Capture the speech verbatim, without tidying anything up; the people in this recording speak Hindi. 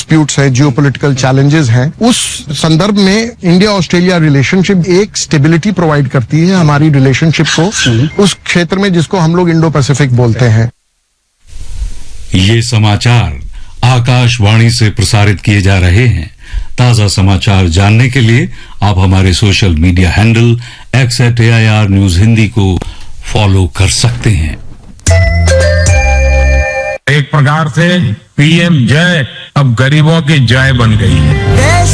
डिस्प्यूट्स हैं, जियोपॉलिटिकल चैलेंजेस हैं, उस संदर्भ में इंडिया ऑस्ट्रेलिया रिलेशनशिप एक स्टेबिलिटी प्रोवाइड करती है हमारी रिलेशनशिप को उस क्षेत्र में जिसको हम लोग इंडो पैसिफिक बोलते हैं। ये समाचार आकाशवाणी से प्रसारित किए जा रहे हैं। ताजा समाचार जानने के लिए आप हमारे social media handle x eight A I R news Hindi को फॉलो कर सकते हैं। एक प्रकार से पीएम जय अब गरीबों की जय बन गई है।